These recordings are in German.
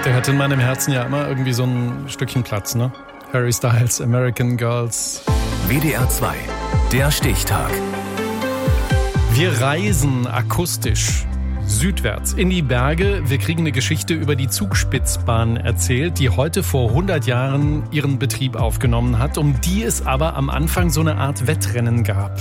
Der hat in meinem Herzen ja immer irgendwie so ein Stückchen Platz, ne? Harry Styles, American Girls. WDR 2, der Stichtag. Wir reisen akustisch südwärts in die Berge. Wir kriegen eine Geschichte über die Zugspitzbahn erzählt, die heute vor 100 Jahren ihren Betrieb aufgenommen hat, um die es aber am Anfang so eine Art Wettrennen gab.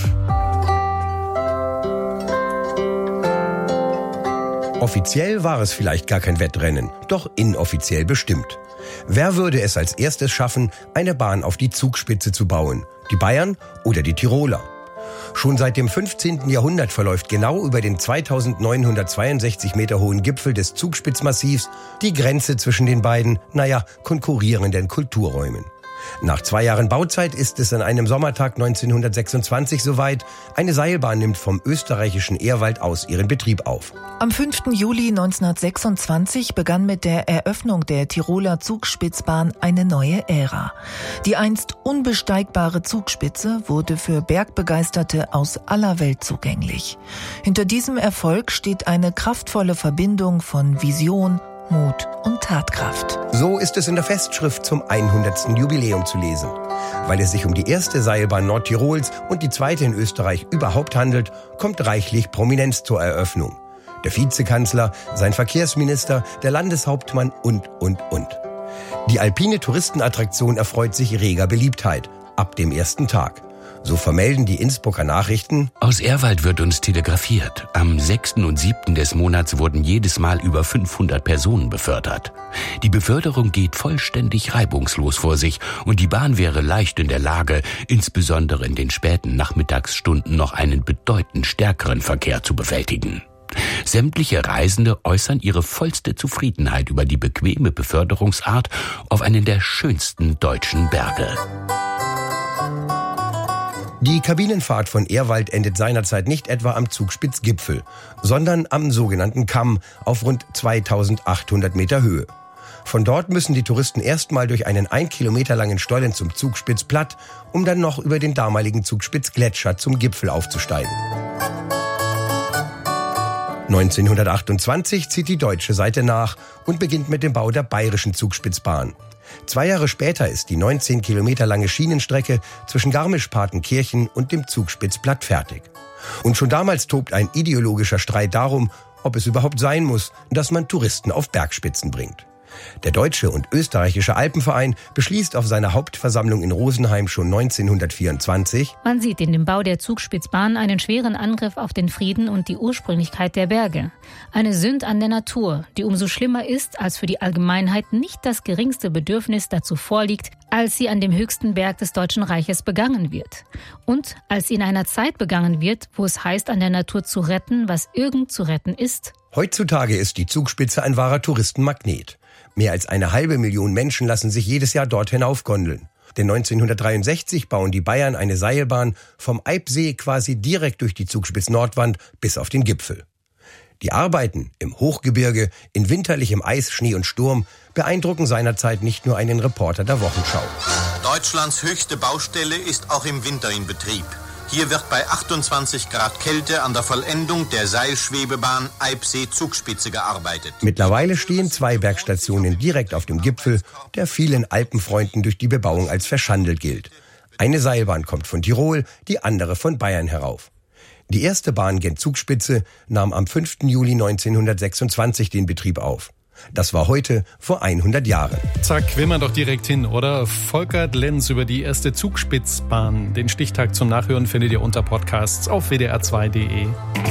Offiziell war es vielleicht gar kein Wettrennen, doch inoffiziell bestimmt. Wer würde es als erstes schaffen, eine Bahn auf die Zugspitze zu bauen? Die Bayern oder die Tiroler? Schon seit dem 15. Jahrhundert verläuft genau über den 2962 Meter hohen Gipfel des Zugspitzmassivs die Grenze zwischen den beiden, konkurrierenden Kulturräumen. Nach 2 Jahren Bauzeit ist es an einem Sommertag 1926 soweit. Eine Seilbahn nimmt vom österreichischen Ehrwald aus ihren Betrieb auf. Am 5. Juli 1926 begann mit der Eröffnung der Tiroler Zugspitzbahn eine neue Ära. Die einst unbesteigbare Zugspitze wurde für Bergbegeisterte aus aller Welt zugänglich. Hinter diesem Erfolg steht eine kraftvolle Verbindung von Vision, Mut und Tatkraft. So ist es in der Festschrift zum 100. Jubiläum zu lesen. Weil es sich um die erste Seilbahn Nordtirols und die zweite in Österreich überhaupt handelt, kommt reichlich Prominenz zur Eröffnung. Der Vizekanzler, sein Verkehrsminister, der Landeshauptmann und. Die alpine Touristenattraktion erfreut sich reger Beliebtheit ab dem ersten Tag. So vermelden die Innsbrucker Nachrichten: Aus Ehrwald wird uns telegrafiert. Am 6. und 7. des Monats wurden jedes Mal über 500 Personen befördert. Die Beförderung geht vollständig reibungslos vor sich und die Bahn wäre leicht in der Lage, insbesondere in den späten Nachmittagsstunden noch einen bedeutend stärkeren Verkehr zu bewältigen. Sämtliche Reisende äußern ihre vollste Zufriedenheit über die bequeme Beförderungsart auf einen der schönsten deutschen Berge. Die Kabinenfahrt von Ehrwald endet seinerzeit nicht etwa am Zugspitzgipfel, sondern am sogenannten Kamm auf rund 2800 Meter Höhe. Von dort müssen die Touristen erstmal durch einen 1 Kilometer langen Stollen zum Zugspitzplatt, um dann noch über den damaligen Zugspitzgletscher zum Gipfel aufzusteigen. 1928 zieht die deutsche Seite nach und beginnt mit dem Bau der bayerischen Zugspitzbahn. 2 Jahre später ist die 19 Kilometer lange Schienenstrecke zwischen Garmisch-Partenkirchen und dem Zugspitzplatt fertig. Und schon damals tobt ein ideologischer Streit darum, ob es überhaupt sein muss, dass man Touristen auf Bergspitzen bringt. Der Deutsche und Österreichische Alpenverein beschließt auf seiner Hauptversammlung in Rosenheim schon 1924: Man sieht in dem Bau der Zugspitzbahn einen schweren Angriff auf den Frieden und die Ursprünglichkeit der Berge. Eine Sünd an der Natur, die umso schlimmer ist, als für die Allgemeinheit nicht das geringste Bedürfnis dazu vorliegt, als sie an dem höchsten Berg des Deutschen Reiches begangen wird. Und als sie in einer Zeit begangen wird, wo es heißt, an der Natur zu retten, was irgend zu retten ist. Heutzutage ist die Zugspitze ein wahrer Touristenmagnet. Mehr als 500.000 Menschen lassen sich jedes Jahr dort hinaufgondeln. Denn 1963 bauen die Bayern eine Seilbahn vom Eibsee quasi direkt durch die Zugspitznordwand bis auf den Gipfel. Die Arbeiten im Hochgebirge, in winterlichem Eis, Schnee und Sturm beeindrucken seinerzeit nicht nur einen Reporter der Wochenschau. Deutschlands höchste Baustelle ist auch im Winter in Betrieb. Hier wird bei 28 Grad Kälte an der Vollendung der Seilschwebebahn Eibsee-Zugspitze gearbeitet. Mittlerweile stehen 2 Bergstationen direkt auf dem Gipfel, der vielen Alpenfreunden durch die Bebauung als verschandelt gilt. Eine Seilbahn kommt von Tirol, die andere von Bayern herauf. Die erste Bahn Gent-Zugspitze nahm am 5. Juli 1926 den Betrieb auf. Das war heute vor 100 Jahren. Zack, will man doch direkt hin, oder? Volkert Lenz über die erste Zugspitzbahn. Den Stichtag zum Nachhören findet ihr unter Podcasts auf wdr2.de.